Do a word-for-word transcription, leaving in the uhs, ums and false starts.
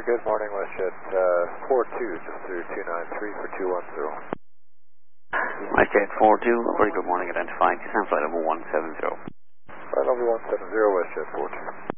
good morning, WestJet uh, four two, just through two nine three for two one zero. WestJet four two, very good morning, identified, descent flight level one seven zero. Flight level one seven zero, WestJet four two.